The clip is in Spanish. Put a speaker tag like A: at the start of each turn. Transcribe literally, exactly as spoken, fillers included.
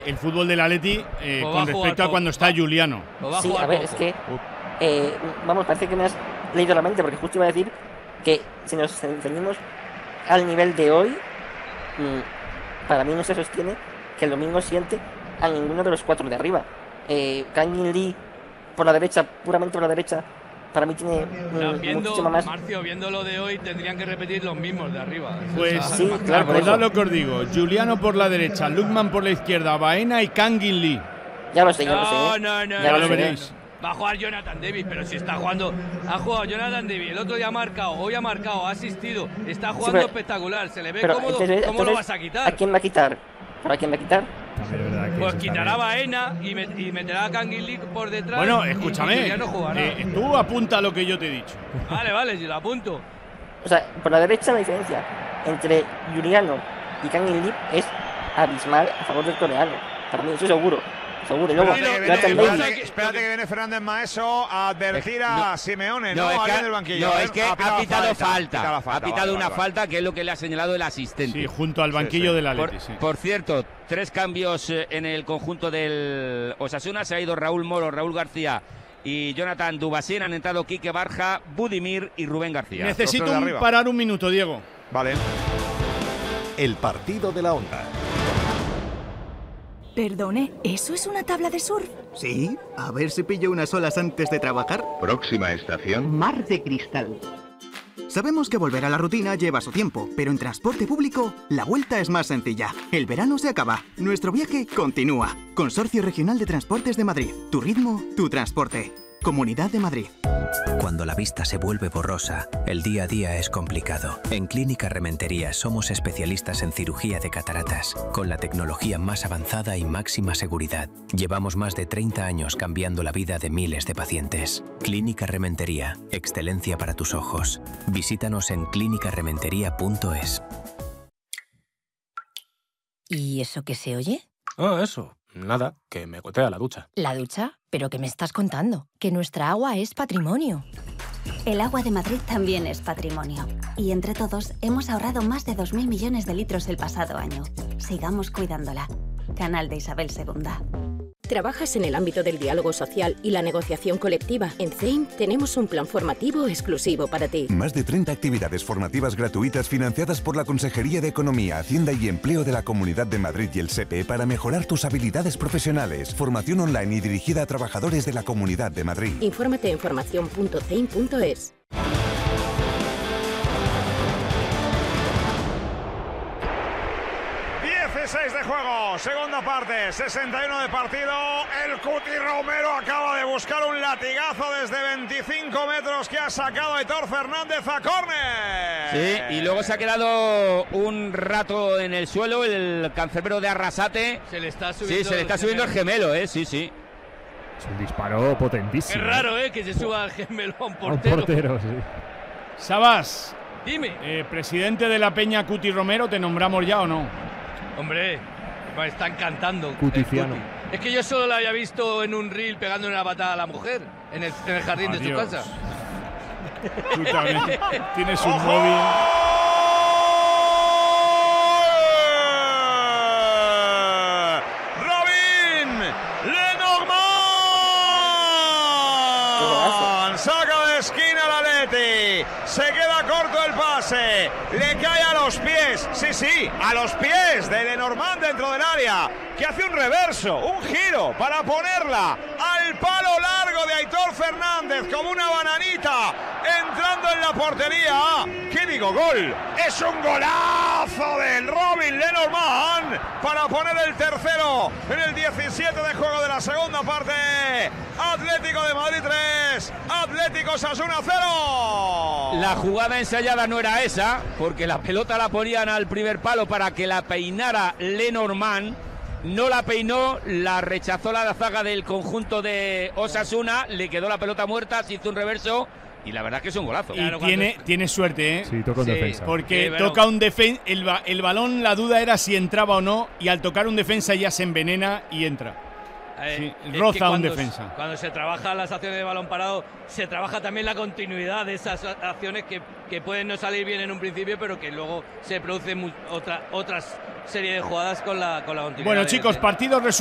A: El fútbol del Atleti eh,
B: Pues
A: con respecto a cuando está Giuliano.
C: Sí, a ver, es que eh, vamos, parece que me has leído la mente, porque justo iba a decir que si nos ceñimos al nivel de hoy, mmm, para mí no se sostiene que el domingo siguiente a ninguno de los cuatro de arriba. Eh, Kang-in Lee por la derecha, puramente por la derecha, para mí tiene mmm,
B: viendo,
C: muchísimo más.
B: Marcio, viendo lo de hoy, tendrían que repetir los mismos de arriba.
A: Pues
C: sí, claro,
A: acordad lo que os digo. Giuliano por la derecha, Lookman por la izquierda, Baena y Kang-in Lee.
C: Ya lo sé, ya lo sé.
B: No,
C: ¿eh?
B: no, no,
C: ya
B: no,
C: lo
A: lo
C: sé.
A: veréis.
B: Va a jugar Jonathan Davis, pero si está jugando, ha jugado Jonathan Davis, el otro día ha marcado, hoy ha marcado, ha asistido, está jugando
C: pero-
B: espectacular, se le ve
C: Pero
B: cómodo,
C: entonces,
B: ¿cómo lo
C: entonces,
B: vas a quitar?
C: ¿a quién va a quitar? ¿Para quién va a quitar?
D: También es verdad que
B: Pues
D: eso
B: quitará a
D: también.
B: Baena y, met- y meterá a Kang-in Lee por detrás.
A: Bueno,
B: y- y
A: escúchame.
B: Giuliano jugará.
A: eh, tú apunta lo que yo te he dicho.
B: Vale, vale, si lo apunto.
C: O sea, por la derecha la diferencia entre Giuliano y Kang-in Lee es abismal a favor del coreano. Para mí, eso seguro. Seguro. Y luego,
E: Espérate, que
C: Jonathan
E: viene,
C: Davis.
E: espérate, espérate que viene Fernández Maeso a advertir a Simeone, ¿no?
F: No, es
E: Alguien
F: que,
E: del banquillo.
F: no,
E: A ver,
F: es que
E: ha
F: ha
E: pitado
F: pitado
E: falta,
F: falta.
E: ha pitado
F: Ha
E: falta,
F: pitado
E: vale,
F: una
E: vale, vale.
F: falta que es lo que le ha señalado el asistente.
A: Sí, junto al banquillo
E: sí.
A: del
F: Por,
A: Atleti. Sí.
F: por cierto, tres cambios eh, en el conjunto del Osasuna. Se ha ido Raúl Moro, Raúl García y Jonathan Dubasien. Han entrado Quique Barja, Budimir y Rubén García.
A: Necesito
E: Otro de
A: un-
E: arriba.
A: parar un minuto, Diego.
E: Vale.
G: El partido de la onda.
H: Perdone, ¿eso es una tabla de surf?
I: Sí, a ver si pillo unas olas antes de trabajar.
G: Próxima estación.
J: Mar de cristal.
I: Sabemos que volver a la rutina lleva su tiempo, pero en transporte público la vuelta es más sencilla. El verano se acaba, nuestro viaje continúa. Consorcio Regional de Transportes de Madrid. Tu ritmo, tu transporte. Comunidad de Madrid.
K: Cuando la vista se vuelve borrosa, el día a día es complicado. En Clínica Rementería somos especialistas en cirugía de cataratas, con la tecnología más avanzada y máxima seguridad. Llevamos más de treinta años cambiando la vida de miles de pacientes. Clínica Rementería, excelencia para tus ojos. Visítanos en clínica rementería punto es.
H: ¿Y eso qué se oye?
D: Ah, eso. Nada, que me gotea la ducha.
H: ¿La ducha? ¿Pero qué me estás contando? Que nuestra agua es patrimonio.
L: El agua de Madrid también es patrimonio. Y entre todos hemos ahorrado más de dos mil millones de litros el pasado año. Sigamos cuidándola. Canal de Isabel segunda.
M: ¿Trabajas en el ámbito del diálogo social y la negociación colectiva? En C E I M tenemos un plan formativo exclusivo para ti.
N: Más de treinta actividades formativas gratuitas financiadas por la Consejería de Economía, Hacienda y Empleo de la Comunidad de Madrid y el S E P E para mejorar tus habilidades profesionales. Formación online y dirigida a trabajadores de la Comunidad de Madrid.
M: Infórmate en formación punto c e i m punto es.
E: dieciséis de juego, segunda parte, sesenta y uno de partido. El Cuti Romero acaba de buscar un latigazo desde veinticinco metros que ha sacado Aitor Fernández a córner.
F: Sí, y luego se ha quedado un rato en el suelo el cancerbero de Arrasate.
B: Se le está subiendo.
F: Sí, se le está subiendo el gemelo, ¿eh? Sí, sí.
D: Es un disparo potentísimo.
B: Qué raro, ¿eh? Que se suba el gemelo a un
D: A un
B: portero.
D: portero, sí.
A: Sabas,
B: Dime.
A: eh, presidente de la Peña Cuti Romero, ¿te nombramos ya o no?
B: Hombre, me están cantando.
D: Cuticiano.
B: el Cuti. Es que yo solo la había visto en un reel pegando una patada a la mujer en el, en el jardín de su
A: Adiós.
B: casa.
A: Tú también tienes un móvil.
E: Robin Lenormand saca de esquina la Atleti, se queda corto el pase, le cae a los pies, sí, sí, a los pies de Lenormand dentro del área, que hace un reverso, un giro para ponerla al palo largo de Aitor Fernández como una bananita entrando en la portería. ¿Qué digo? Gol. Es un golazo del Robin Lenormand para poner el tercero en el diecisiete de juego de la segunda parte. Atlético de Madrid tres, Atlético Osasuna cero.
F: La jugada ensayada no era esa, porque la pelota la ponían al primer palo para que la peinara Lenormand. No la peinó, la rechazó la zaga del conjunto de Osasuna, le quedó la pelota muerta, se hizo un reverso y la verdad es que es un golazo.
A: Y tiene, tiene suerte, ¿eh?
D: Sí, toca un
A: Sí,
D: defensa.
A: Porque
B: Sí, pero-
A: toca un defensa. El, ba- el balón, la duda era si entraba o no, y al tocar un defensa ya se envenena y entra.
B: Eh,
A: sí, roza
B: cuando,
A: un defensa.
B: Cuando se trabaja las acciones de balón parado, se trabaja también la continuidad de esas acciones que, que pueden no salir bien en un principio, pero que luego se producen otra, otras serie de jugadas con la, con la continuidad.
A: Bueno, chicos, partidos resueltos.